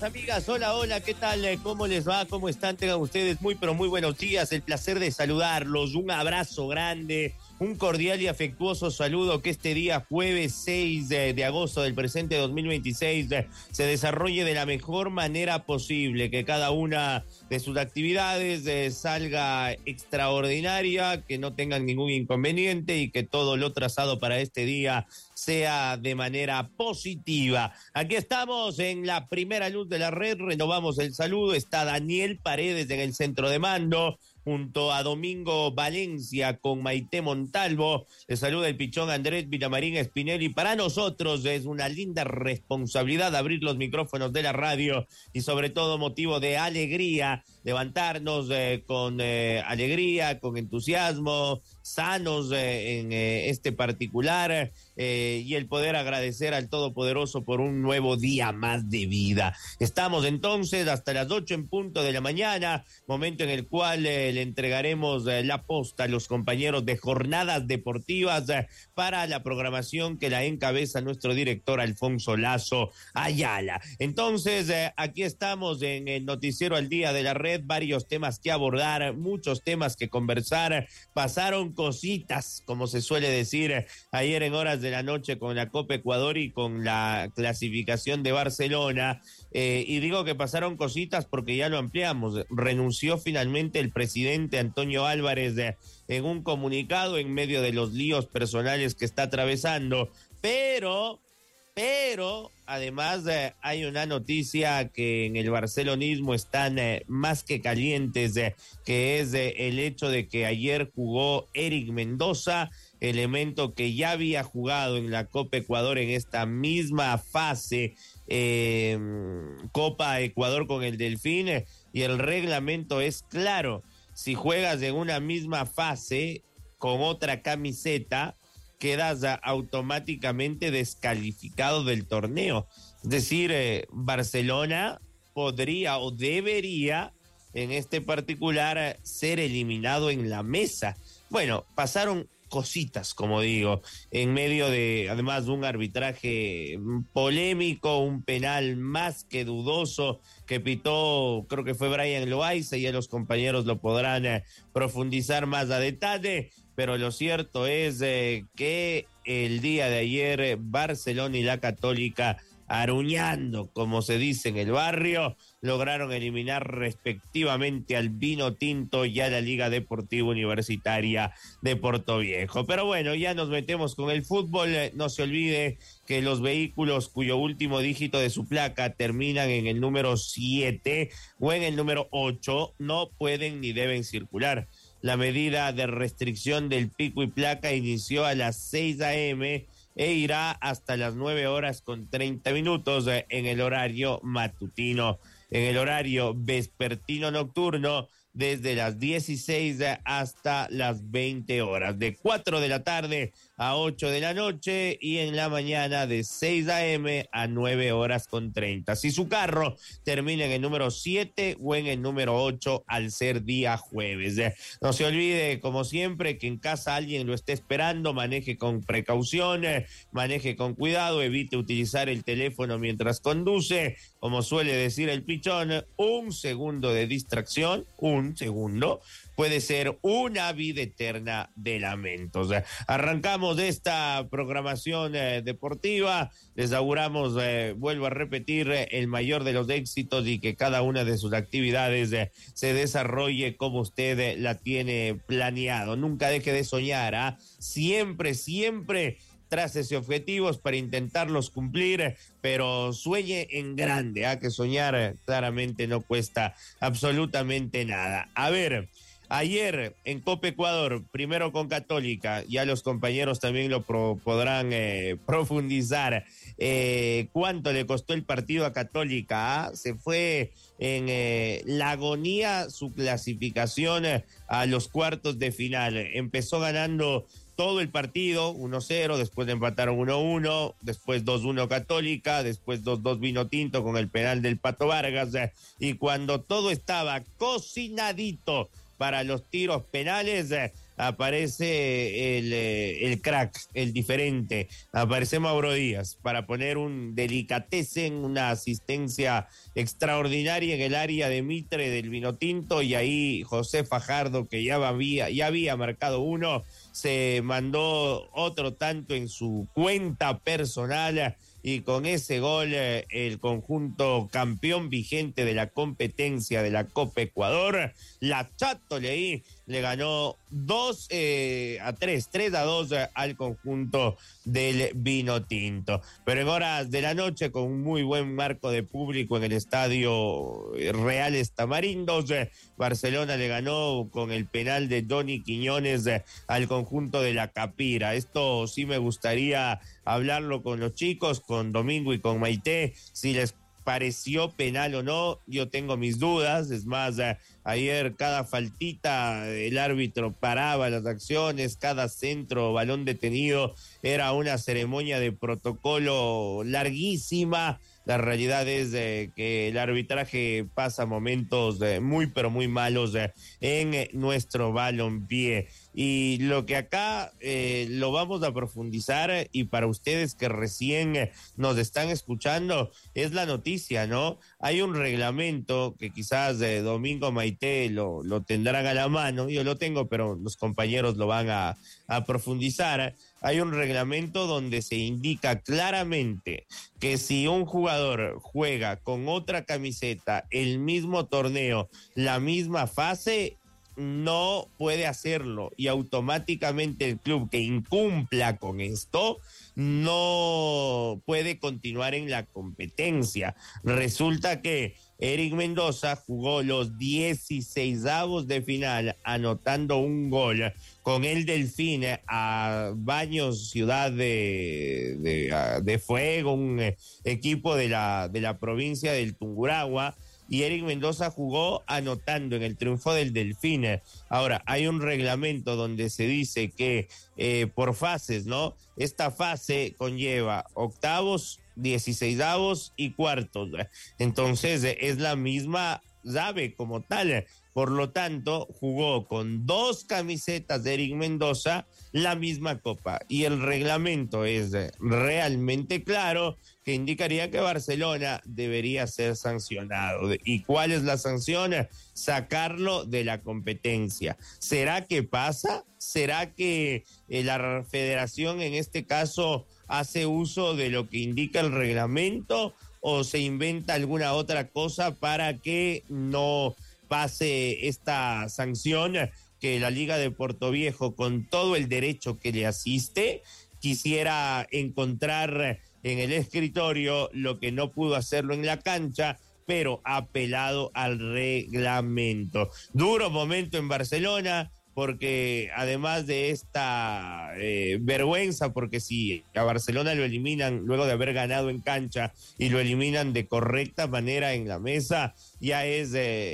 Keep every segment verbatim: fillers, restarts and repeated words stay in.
amigos, amigas, hola, hola, ¿qué tal? ¿Cómo les va? ¿Cómo están? Tengan ustedes muy, pero muy buenos días. El placer de saludarlos, un abrazo grande, un cordial y afectuoso saludo. Que este día, jueves seis de, de agosto del presente dos mil veintiséis, de, se desarrolle de la mejor manera posible, que cada una de sus actividades eh, salga extraordinaria, que no tengan ningún inconveniente y que todo lo trazado para este día sea de manera positiva. Aquí estamos en la primera luz de la red, renovamos el saludo. Está Daniel Paredes en el centro de mando, junto a Domingo Valencia con Maite Montalvo. Les saluda el pichón Andrés Villamarín Espinelli. Para nosotros es una linda responsabilidad abrir los micrófonos de la radio y sobre todo motivo de alegría, levantarnos eh, con eh, alegría, con entusiasmo, sanos eh, en eh, este particular eh, y el poder agradecer al Todopoderoso por un nuevo día más de vida. Estamos entonces hasta las ocho en punto de la mañana, momento en el cual eh, le entregaremos eh, la posta a los compañeros de Jornadas Deportivas eh, para la programación que la encabeza nuestro director Alfonso Lazo Ayala. Entonces, eh, aquí estamos en el Noticiero al Día de la Red, varios temas que abordar, muchos temas que conversar. Pasaron cositas, como se suele decir, ayer en horas de la noche con la Copa Ecuador y con la clasificación de Barcelona. Eh, y digo que pasaron cositas porque ya lo ampliamos. Renunció finalmente el presidente Antonio Álvarez de, en un comunicado en medio de los líos personales que está atravesando. Pero, pero, además eh, hay una noticia que en el barcelonismo están eh, más que calientes, eh, que es eh, el hecho de que ayer jugó Eric Mendoza, elemento que ya había jugado en la Copa Ecuador en esta misma fase, eh, Copa Ecuador con el Delfín, eh, y el reglamento es claro: si juegas en una misma fase con otra camiseta, quedas automáticamente descalificado del torneo. Es decir, eh, Barcelona podría o debería en este particular ser eliminado en la mesa. Bueno, pasaron cositas, como digo, en medio de, además, de un arbitraje polémico, un penal más que dudoso que pitó, creo que fue Brian Loaiza, y ya los compañeros lo podrán eh, profundizar más a detalle, pero lo cierto es eh, que el día de ayer eh, Barcelona y la Católica, aruñando, como se dice en el barrio, lograron eliminar respectivamente al Vino Tinto y a la Liga Deportiva Universitaria de Portoviejo. Pero bueno, ya nos metemos con el fútbol. No se olvide que los vehículos cuyo último dígito de su placa terminan en el número siete o en el número ocho no pueden ni deben circular. La medida de restricción del pico y placa inició a las seis a eme e irá hasta las nueve horas con treinta minutos en el horario matutino. En el horario vespertino nocturno, desde las dieciséis hasta las veinte horas, de cuatro de la tarde a ocho de la noche, y en la mañana de seis a eme a nueve horas con treinta. Si su carro termina en el número siete o en el número ocho al ser día jueves. No se olvide, como siempre, que en casa alguien lo esté esperando. Maneje con precaución, maneje con cuidado, evite utilizar el teléfono mientras conduce. Como suele decir el pichón, un segundo de distracción, un segundo, puede ser una vida eterna de lamentos. Arrancamos esta programación eh, deportiva, les auguramos, eh, vuelvo a repetir, eh, el mayor de los éxitos y que cada una de sus actividades eh, se desarrolle como usted eh, la tiene planeado. Nunca deje de soñar, ¿ah? Siempre, siempre trácese objetivos para intentarlos cumplir, pero sueñe en grande, ¿ah? Que soñar claramente no cuesta absolutamente nada. A ver, ayer en Copa Ecuador, primero con Católica, ya los compañeros también lo pro, podrán eh, profundizar. Eh, ¿Cuánto le costó el partido a Católica? ¿Ah? Se fue en eh, la agonía su clasificación eh, a los cuartos de final. Empezó ganando todo el partido, uno cero, después empataron uno uno, después dos uno Católica, después dos dos Vino Tinto con el penal del Pato Vargas, eh, y cuando todo estaba cocinadito para los tiros penales, eh, aparece el, eh, el crack, el diferente, aparece Mauro Díaz para poner un delicatessen, una asistencia extraordinaria en el área de Mitre del Vinotinto, y ahí José Fajardo, que ya había, ya había marcado uno, se mandó otro tanto en su cuenta personal, y con ese gol eh, el conjunto campeón vigente de la competencia de la Copa Ecuador, la Chato Leí, le ganó dos eh, a tres, tres a dos eh, al conjunto del Vinotinto. Pero en horas de la noche, con un muy buen marco de público en el estadio Reales Tamarindos, eh, Barcelona le ganó con el penal de Donny Quiñones eh, al conjunto de la Capira. Esto sí me gustaría hablarlo con los chicos, con Domingo y con Maite, si les pareció penal o no. Yo tengo mis dudas, es más, eh, ayer cada faltita el árbitro paraba las acciones, cada centro, balón detenido, era una ceremonia de protocolo larguísima. La realidad es eh, que el arbitraje pasa momentos eh, muy pero muy malos eh, en eh, nuestro balompié. Y lo que acá eh, lo vamos a profundizar, y para ustedes que recién eh, nos están escuchando, es la noticia, ¿no? Hay un reglamento que quizás eh, Domingo, Maite lo, lo tendrán a la mano, yo lo tengo, pero los compañeros lo van a, a profundizar. Hay un reglamento donde se indica claramente que si un jugador juega con otra camiseta el mismo torneo, la misma fase, no puede hacerlo, y automáticamente el club que incumpla con esto no puede continuar en la competencia. Resulta que Eric Mendoza jugó los dieciseisavos de final anotando un gol con el Delfín a Baños Ciudad de, de, de Fuego, un equipo de la, de la provincia del Tungurahua, y Eric Mendoza jugó anotando en el triunfo del Delfín. Ahora, hay un reglamento donde se dice que eh, por fases, ¿no? Esta fase conlleva octavos, dieciseisavos y cuartos. Entonces, es la misma llave como tal. Por lo tanto, jugó con dos camisetas de Eric Mendoza la misma copa. Y el reglamento es realmente claro, que indicaría que Barcelona debería ser sancionado. ¿Y cuál es la sanción? Sacarlo de la competencia. ¿Será que pasa? ¿Será que eh, la federación en este caso hace uso de lo que indica el reglamento, o se inventa alguna otra cosa para que no pase esta sanción que la Liga de Puerto Viejo, con todo el derecho que le asiste, quisiera encontrar en el escritorio lo que no pudo hacerlo en la cancha, pero apelado al reglamento? Duro momento en Barcelona, porque además de esta eh, vergüenza, porque si a Barcelona lo eliminan luego de haber ganado en cancha y lo eliminan de correcta manera en la mesa, ya es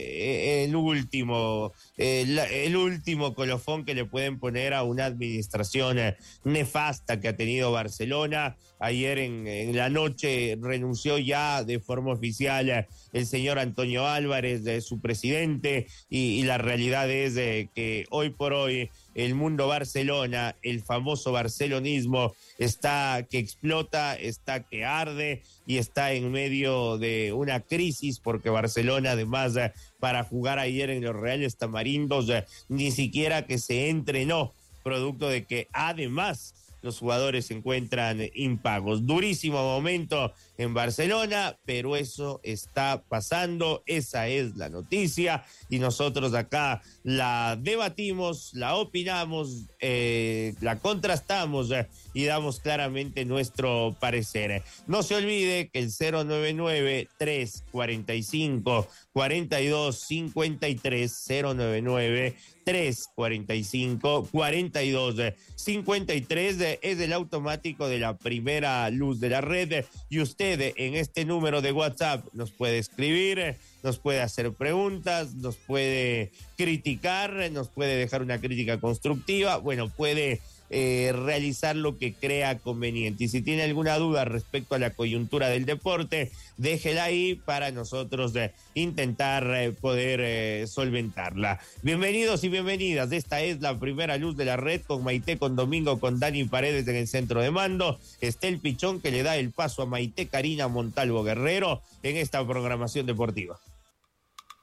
eh, el último, el, el último colofón que le pueden poner a una administración eh, nefasta que ha tenido Barcelona. Ayer en, en la noche renunció ya de forma oficial eh, el señor Antonio Álvarez, eh, su presidente, y, y la realidad es eh, que hoy por hoy el mundo Barcelona, el famoso barcelonismo, está que explota, está que arde, y está en medio de una crisis, porque Barcelona, además, eh, para jugar ayer en los Reales Tamarindos, eh, ni siquiera que se entrenó, producto de que además los jugadores se encuentran impagos. Durísimo momento en Barcelona, pero eso está pasando, esa es la noticia, y nosotros acá la debatimos, la opinamos, eh, la contrastamos eh, y damos claramente nuestro parecer. No se olvide que el cero nueve nueve, tres cuarenta y cinco, cuarenta y dos cincuenta y tres, cero nueve nueve, tres cuarenta y cinco, cuarenta y dos cincuenta y tres es el automático de la primera luz de la red, y usted en este número de WhatsApp nos puede escribir, nos puede hacer preguntas, nos puede criticar, nos puede dejar una crítica constructiva, bueno, puede eh, realizar lo que crea conveniente. Y si tiene alguna duda respecto a la coyuntura del deporte, déjela ahí para nosotros eh, intentar eh, poder eh, solventarla. Bienvenidos y bienvenidas. Esta es la primera luz de la red con Maite, con Domingo, con Dani Paredes en el centro de mando. Está el pichón que le da el paso a Maite Karina Montalvo Guerrero en esta programación deportiva.